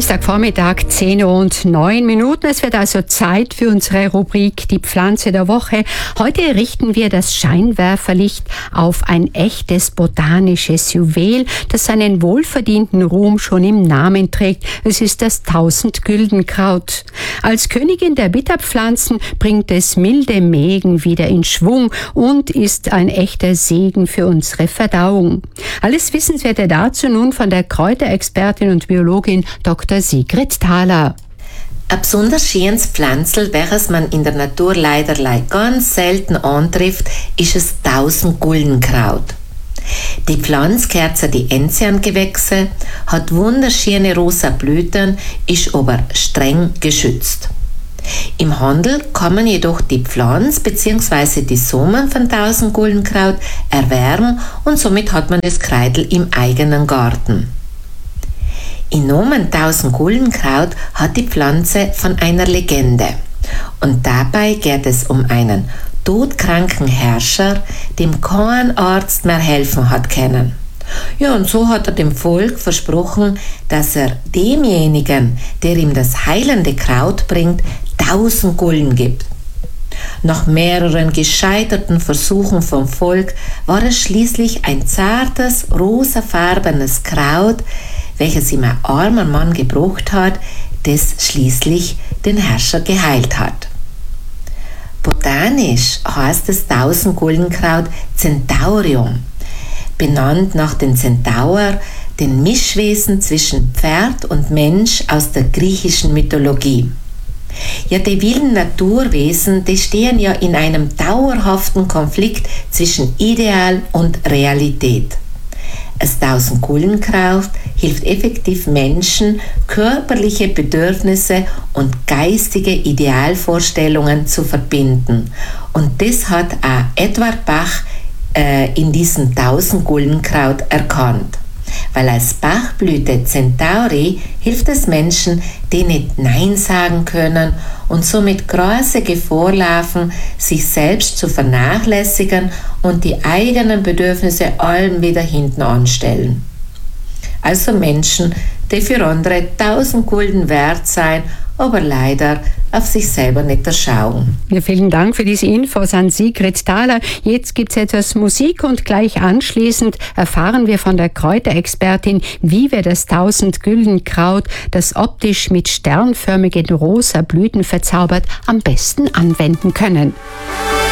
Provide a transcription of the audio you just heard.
Dienstagvormittag, 10:09 Uhr. Es wird also Zeit für unsere Rubrik Die Pflanze der Woche. Heute richten wir das Scheinwerferlicht auf ein echtes botanisches Juwel, das seinen wohlverdienten Ruhm schon im Namen trägt. Es ist das Tausendgüldenkraut. Als Königin der Bitterpflanzen bringt es milde Mägen wieder in Schwung und ist ein echter Segen für unsere Verdauung. Alles Wissenswerte dazu nun von der Kräuterexpertin und Biologin Dr. Sigrid Thaler. Ein besonders schönes Pflanzl, welches man in der Natur leider ganz selten antrifft, ist das Tausendgüldenkraut. Die Pflanze gehört zu den Enziangewächse, hat wunderschöne rosa Blüten, ist aber streng geschützt. Im Handel kann man jedoch die Pflanze bzw. die Samen von Tausendgüldenkraut erwerben und somit hat man das Kreidel im eigenen Garten. Im Namen Tausendgüldenkraut hat die Pflanze von einer Legende. Und dabei geht es um einen todkranken Herrscher, dem kein Arzt mehr helfen hat können. Ja, und so hat er dem Volk versprochen, dass er demjenigen, der ihm das heilende Kraut bringt, 1000 Gulden gibt. Nach mehreren gescheiterten Versuchen vom Volk war es schließlich ein zartes, rosafarbenes Kraut, welches ihm ein armer Mann gebracht hat, das schließlich den Herrscher geheilt hat. Botanisch heißt das Tausendgüldenkraut Centaurium, benannt nach den Zentaur, den Mischwesen zwischen Pferd und Mensch aus der griechischen Mythologie. Ja, die wilden Naturwesen, die stehen ja in einem dauerhaften Konflikt zwischen Ideal und Realität. Das Tausendgüldenkraut hilft effektiv Menschen, körperliche Bedürfnisse und geistige Idealvorstellungen zu verbinden. Und das hat auch Edward Bach in diesem Tausendgüldenkraut erkannt. Weil als Bachblüte Centauri hilft es Menschen, die nicht Nein sagen können und somit große Gefahr laufen, sich selbst zu vernachlässigen und die eigenen Bedürfnisse allem wieder hinten anstellen. Also Menschen, die für andere 1000 Gulden wert sein, aber leider auf sich selber nicht schauen. Ja, vielen Dank für diese Infos an Sigrid Thaler. Jetzt gibt es etwas Musik und gleich anschließend erfahren wir von der Kräuterexpertin, wie wir das Tausendgüldenkraut, das optisch mit sternförmigen rosa Blüten verzaubert, am besten anwenden können.